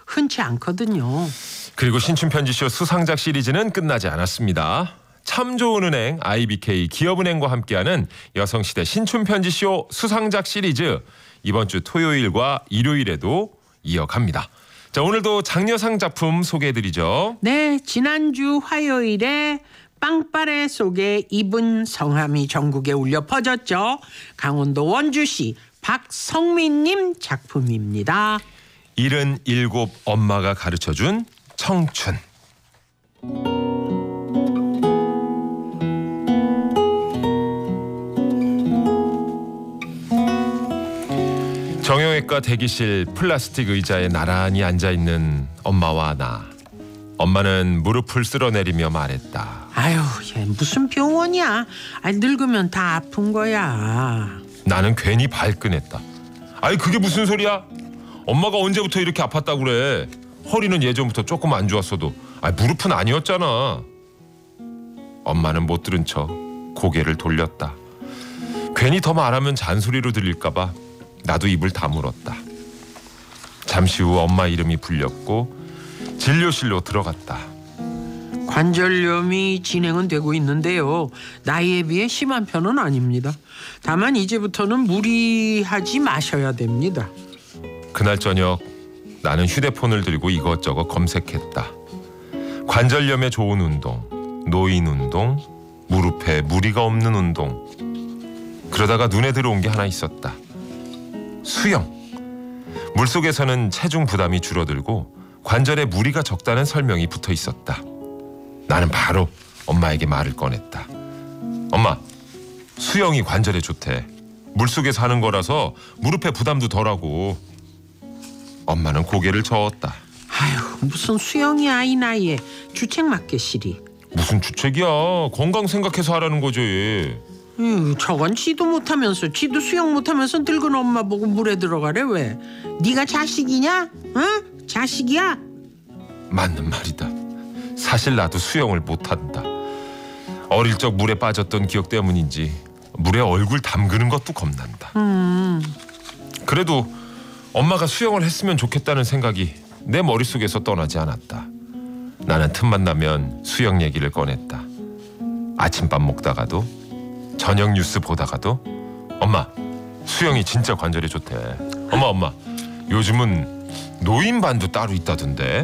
흔치 않거든요. 그리고 신춘편지쇼 수상작 시리즈는 끝나지 않았습니다. 참 좋은 은행 IBK 기업은행과 함께하는 여성시대 신춘편지쇼 수상작 시리즈 이번 주 토요일과 일요일에도 이어갑니다. 자, 오늘도 장려상 작품 소개해드리죠. 네, 지난주 화요일에 빵빠레 속에 입은 성함이 전국에 울려 퍼졌죠. 강원도 원주시 박성민님 작품입니다. 77 엄마가 가르쳐준 청춘. 정형외과 대기실 플라스틱 의자에 나란히 앉아있는 엄마와 나. 엄마는 무릎을 쓸어내리며 말했다. 아유, 얘 무슨 병원이야. 늙으면 다 아픈 거야. 나는 괜히 발끈했다. 아니 그게 무슨 소리야? 엄마가 언제부터 이렇게 아팠다고 그래. 허리는 예전부터 조금 안 좋았어도 무릎은 아니었잖아. 엄마는 못 들은 척 고개를 돌렸다. 괜히 더 말하면 잔소리로 들릴까 봐 나도 입을 다물었다. 잠시 후 엄마 이름이 불렸고 진료실로 들어갔다. 관절염이 진행은 되고 있는데요. 나이에 비해 심한 편은 아닙니다. 다만 이제부터는 무리하지 마셔야 됩니다. 그날 저녁 나는 휴대폰을 들고 이것저것 검색했다. 관절염에 좋은 운동, 노인 운동, 무릎에 무리가 없는 운동. 그러다가 눈에 들어온 게 하나 있었다. 수영. 물속에서는 체중 부담이 줄어들고 관절에 무리가 적다는 설명이 붙어 있었다. 나는 바로 엄마에게 말을 꺼냈다. 엄마, 수영이 관절에 좋대. 물속에서 하는 거라서 무릎에 부담도 덜하고. 엄마는 고개를 저었다. 아유, 무슨 수영이야 이 나이에. 주책 맞게 시리. 무슨 주책이야. 건강 생각해서 하라는 거지. 저건 지도 못하면서 지도 수영 못하면서 늙은 엄마 보고 물에 들어가래 왜? 네가 자식이냐? 어? 자식이야? 맞는 말이다. 사실 나도 수영을 못한다. 어릴 적 물에 빠졌던 기억 때문인지 물에 얼굴 담그는 것도 겁난다. 그래도 엄마가 수영을 했으면 좋겠다는 생각이 내 머릿속에서 떠나지 않았다. 나는 틈만 나면 수영 얘기를 꺼냈다. 아침밥 먹다가도 저녁 뉴스 보다가도 엄마, 수영이 진짜 관절에 좋대. 엄마, 요즘은 노인반도 따로 있다던데.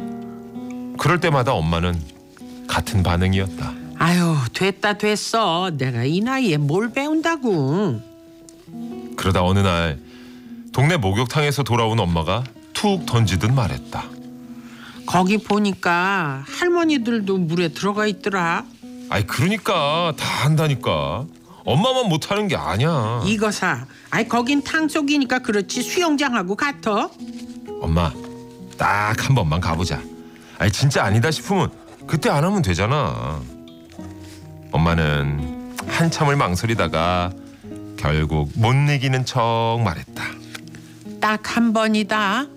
그럴 때마다 엄마는 같은 반응이었다. 아유, 됐어. 내가 이 나이에 뭘 배운다고. 그러다 어느 날 동네 목욕탕에서 돌아온 엄마가 툭 던지듯 말했다. 거기 보니까 할머니들도 물에 들어가 있더라. 그러니까 다 한다니까. 엄마만 못하는 게 아니야. 이거사. 거긴 탕속이니까 그렇지 수영장하고 같아. 엄마, 딱 한 번만 가보자. 진짜 아니다 싶으면 그때 안 하면 되잖아. 엄마는 한참을 망설이다가 결국 못 이기는 척 말했다. 딱 한 번이다.